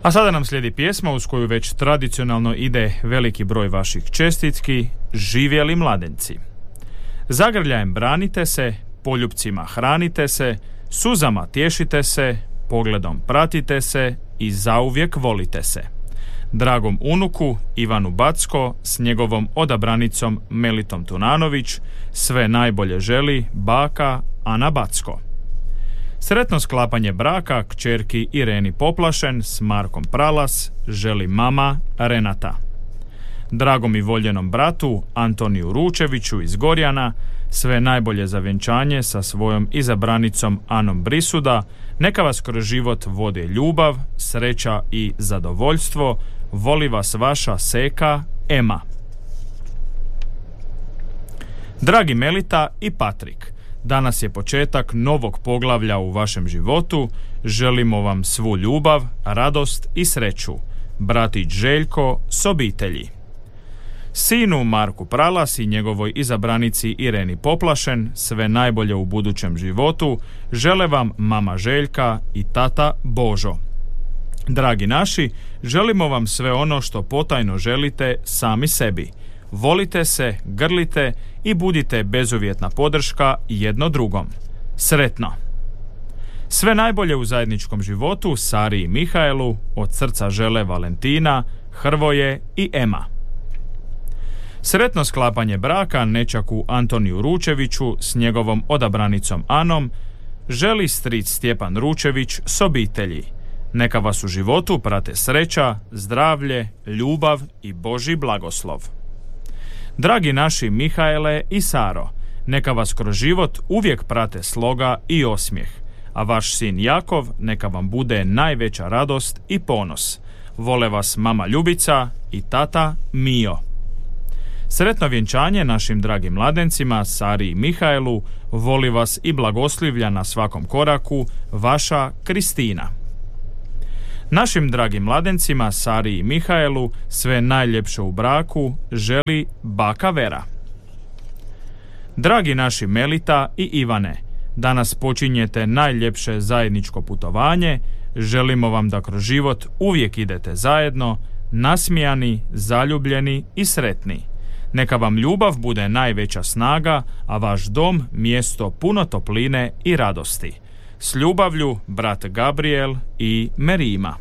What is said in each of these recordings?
A sada nam slijedi pjesma uz koju već tradicionalno ide veliki broj vaših čestitki, živjeli mladenci. Zagrljajem branite se, poljupcima hranite se, suzama tješite se, pogledom pratite se i zauvijek volite se. Dragom unuku Ivanu Backo s njegovom odabranicom Melitom Tunanović sve najbolje želi baka Ana Backo. Sretno sklapanje braka kćerki Ireni Poplašen s Markom Pralas želi mama Renata. Dragom i voljenom bratu Antoniju Ručeviću iz Gorjana sve najbolje za vjenčanje sa svojom izabranicom Anom Brisuda, neka vas kroz život vode ljubav, sreća i zadovoljstvo, voli vas vaša seka Ema. Dragi Melita i Patrik, danas je početak novog poglavlja u vašem životu, želimo vam svu ljubav, radost i sreću. Bratić Željko s obitelji. Sinu Marku Pralas i njegovoj izabranici Ireni Poplašen sve najbolje u budućem životu žele vam mama Željka i tata Božo. Dragi naši, želimo vam sve ono što potajno želite sami sebi. Volite se, grlite i budite bezuvjetna podrška jedno drugom. Sretno! Sve najbolje u zajedničkom životu Sari i Mihaelu od srca žele Valentina, Hrvoje i Ema. Sretno sklapanje braka nečaku Antoniju Ručeviću s njegovom odabranicom Anom želi stric Stjepan Ručević s obitelji. Neka vas u životu prate sreća, zdravlje, ljubav i Božji blagoslov. Dragi naši Mihaele i Saro, neka vas kroz život uvijek prate sloga i osmijeh, a vaš sin Jakov neka vam bude najveća radost i ponos. Vole vas mama Ljubica i tata Mio. Sretno vjenčanje našim dragim mladencima Sari i Mihaelu, voli vas i blagoslivlja na svakom koraku vaša Kristina. Našim dragim mladencima Sari i Mihaelu sve najljepše u braku želi baka Vera. Dragi naši Melita i Ivane, danas počinjete najljepše zajedničko putovanje, želimo vam da kroz život uvijek idete zajedno, nasmijani, zaljubljeni i sretni. Neka vam ljubav bude najveća snaga, a vaš dom mjesto puno topline i radosti. S ljubavlju, brat Gabriel i Merima.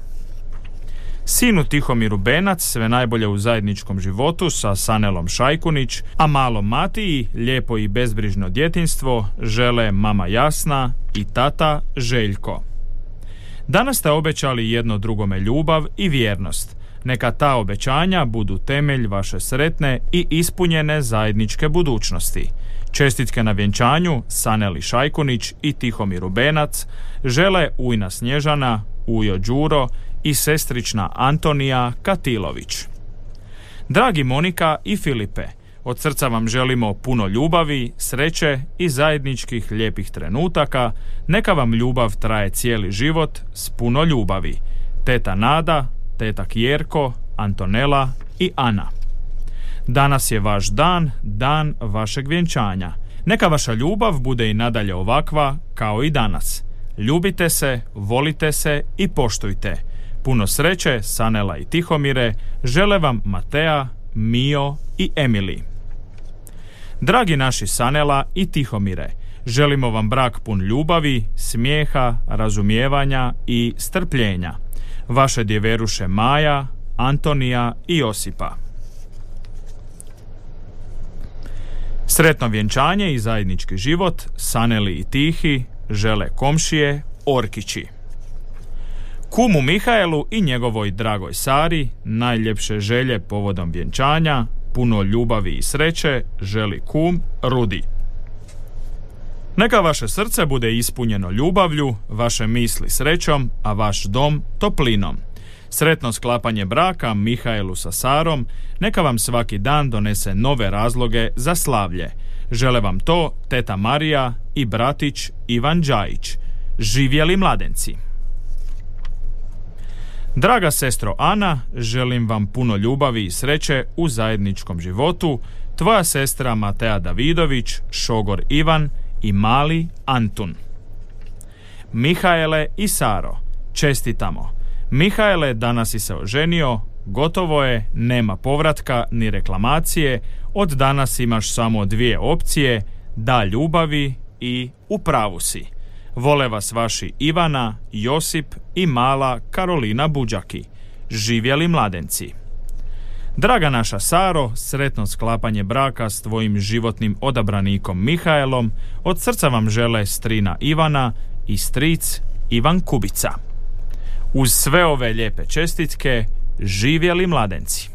Sinu Tihomiru Benac sve najbolje u zajedničkom životu sa Sanelom Šajkunić, a malom Matiji lijepo i bezbrižno djetinjstvo žele mama Jasna i tata Željko. Danas ste obećali jedno drugome ljubav i vjernost. Neka ta obećanja budu temelj vaše sretne i ispunjene zajedničke budućnosti. Čestitke na vjenčanju Saneli Šajkunić i Tihomiru Benac žele ujna Snježana, ujo Đuro i sestrična Antonija Katilović. Dragi Monika i Filipe, od srca vam želimo puno ljubavi, sreće i zajedničkih lijepih trenutaka. Neka vam ljubav traje cijeli život s puno ljubavi. Teta Nada, teta Kjerko, Antonela i Ana. Danas je vaš dan, dan vašeg vjenčanja. Neka vaša ljubav bude i nadalje ovakva kao i danas. Ljubite se, volite se i poštujte. Puno sreće, Sanela i Tihomire, žele vam Matea, Mio i Emili. Dragi naši Sanela i Tihomire, želimo vam brak pun ljubavi, smijeha, razumijevanja i strpljenja. Vaše djeveruše Maja, Antonija i Josipa. Sretno vjenčanje i zajednički život Saneli i Tihi žele komšije Orkići. Kumu Mihaelu i njegovoj dragoj Sari najljepše želje povodom vjenčanja, puno ljubavi i sreće želi kum Rudi. Neka vaše srce bude ispunjeno ljubavlju, vaše misli srećom, a vaš dom toplinom. Sretno sklapanje braka Mihaelu sa Sarom, neka vam svaki dan donese nove razloge za slavlje. Žele vam to teta Marija i bratić Ivan Đajić. Živjeli mladenci! Draga sestro Ana, želim vam puno ljubavi i sreće u zajedničkom životu. Tvoja sestra Matea Davidović, šogor Ivan i mali Antun. Mihaele i Saro, čestitamo. Mihaele, danas si se oženio, gotovo je, nema povratka ni reklamacije, od danas imaš samo 2 opcije, da ljubavi i u pravu si. Vole vas vaši Ivana, Josip i mala Karolina Buđaki. Živjeli mladenci. Draga naša Saro, sretno sklapanje braka s tvojim životnim odabranikom Mihaelom, od srca vam žele strina Ivana i stric Ivan Kubica. Uz sve ove lijepe čestitke, živjeli mladenci.